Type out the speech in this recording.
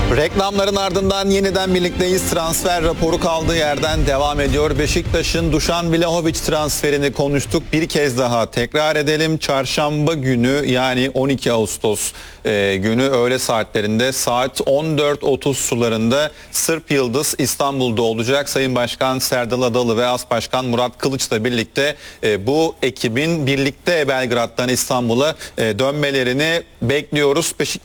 Reklamların ardından yeniden birlikteyiz. Transfer raporu kaldığı yerden devam ediyor. Beşiktaş'ın Dušan Vlahović transferini konuştuk. Bir kez daha tekrar edelim. Çarşamba günü, yani 12 Ağustos günü öğle saatlerinde saat 14.30 sularında Sırp Yıldız İstanbul'da olacak. Sayın Başkan Serdal Adalı ve As Başkan Murat Kılıç'la birlikte bu ekibin birlikte Belgrad'dan İstanbul'a dönmelerini bekliyoruz.